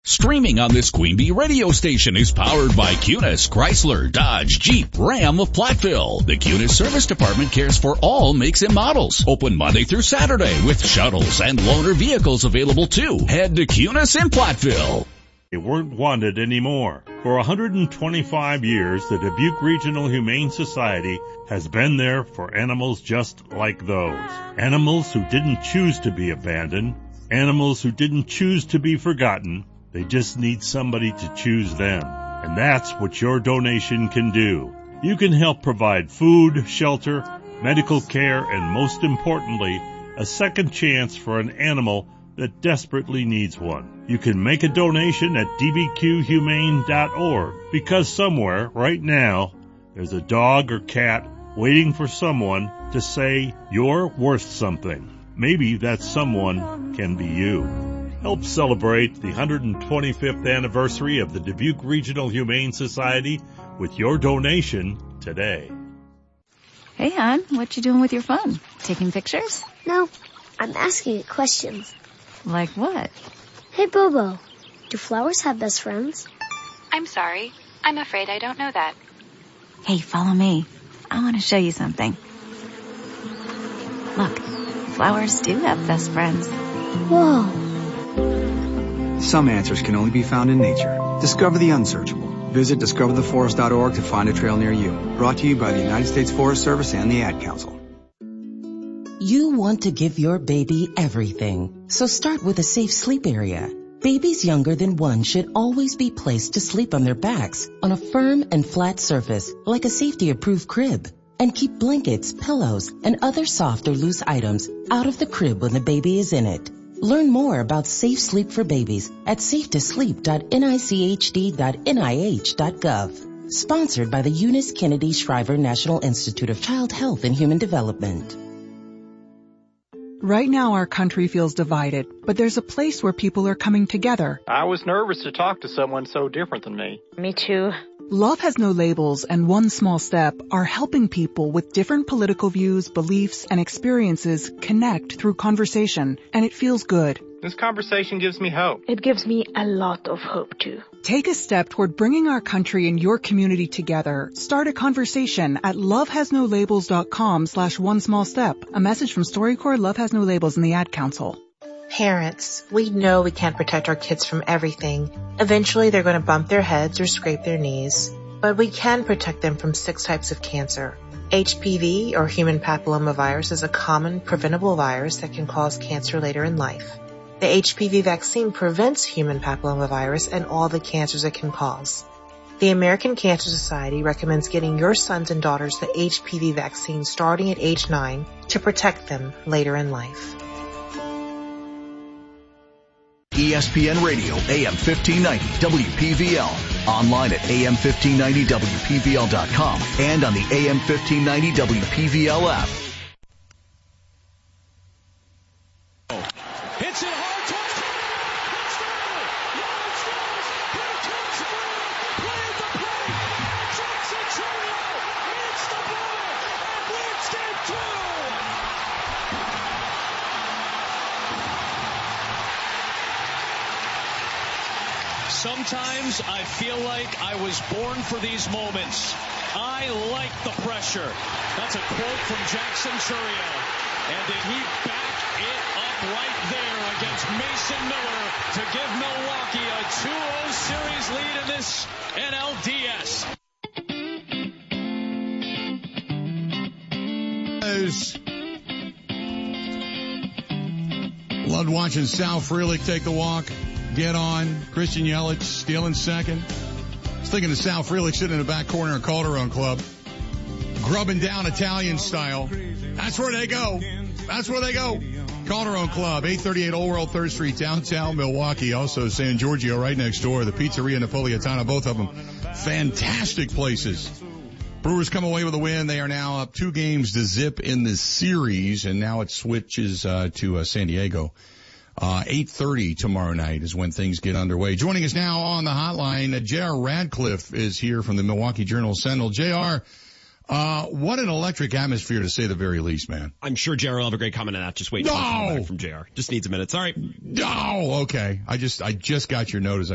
Streaming on this Queen Bee radio station is powered by Cunis, Chrysler, Dodge, Jeep, Ram of Platteville. The Cunis Service Department cares for all makes and models. Open Monday through Saturday with shuttles and loaner vehicles available too. Head to Cunis in Platteville. They weren't wanted anymore. For 125 years, the Dubuque Regional Humane Society has been there for animals just like those. Animals who didn't choose to be abandoned. Animals who didn't choose to be forgotten. They just need somebody to choose them. And that's what your donation can do. You can help provide food, shelter, medical care, and most importantly, a second chance for an animal that desperately needs one. You can make a donation at dbqhumane.org because somewhere, right now, there's a dog or cat waiting for someone to say you're worth something. Maybe that someone can be you. Help celebrate the 125th anniversary of the Dubuque Regional Humane Society with your donation today. Hey, hon, what you doing with your phone? Taking pictures? No, I'm asking it questions. Like what? Hey, Bobo, do flowers have best friends? I'm sorry. I'm afraid I don't know that. Hey, follow me. I want to show you something. Look, flowers do have best friends. Whoa. Some answers can only be found in nature. Discover the unsearchable. Visit discovertheforest.org to find a trail near you. Brought to you by the United States Forest Service and the Ad Council. You want to give your baby everything, so start with a safe sleep area. Babies younger than 1 should always be placed to sleep on their backs on a firm and flat surface like a safety-approved crib. And keep blankets, pillows, and other soft or loose items out of the crib when the baby is in it. Learn more about safe sleep for babies at safetosleep.nichd.nih.gov. Sponsored by the Eunice Kennedy Shriver National Institute of Child Health and Human Development. Right now our country feels divided, but there's a place where people are coming together. I was nervous to talk to someone so different than me. Me too. Love Has No Labels and One Small Step are helping people with different political views, beliefs, and experiences connect through conversation, and it feels good. This conversation gives me hope. It gives me a lot of hope too. Take a step toward bringing our country and your community together. Start a conversation at lovehasnolabels.com/onesmallstep. A message from StoryCorps, Love Has No Labels, and the Ad Council. Parents, we know we can't protect our kids from everything. Eventually they're going to bump their heads or scrape their knees. But we can protect them from 6 types of cancer. HPV, or human papillomavirus, is a common preventable virus that can cause cancer later in life. The HPV vaccine prevents human papillomavirus and all the cancers it can cause. The American Cancer Society recommends getting your sons and daughters the HPV vaccine starting at age 9 to protect them later in life. ESPN Radio, AM 1590, WPVL. Online at am1590wpvl.com and on the AM 1590 WPVL app. Hits it hard, touchdown! Sometimes I feel like I was born for these moments. I like the pressure. That's a quote from Jackson Chourio. And did he back it up right there against Mason Miller to give Milwaukee a 2-0 series lead in this NLDS. Loved watching Sal Frelick take the walk, get on. Christian Yelich stealing second. I was thinking of Sal Frelick sitting in the back corner of Calderon Club, grubbing down Italian style. That's where they go. That's where they go. Calderon Club, 838 Old World 3rd Street, downtown Milwaukee. Also San Giorgio right next door. The Pizzeria Napolitana, both of them fantastic places. Brewers come away with a win. They are now up 2-0 in this series, and now it switches to San Diego. 8:30 tomorrow night is when things get underway. Joining us now on the hotline, J.R. Radcliffe is here from the Milwaukee Journal-Sentinel. J.R., what an electric atmosphere, to say the very least, man. I'm sure JR will have a great comment on that. Just wait. No! From JR. Just needs a minute. Sorry. Oh, okay. I just got your notice.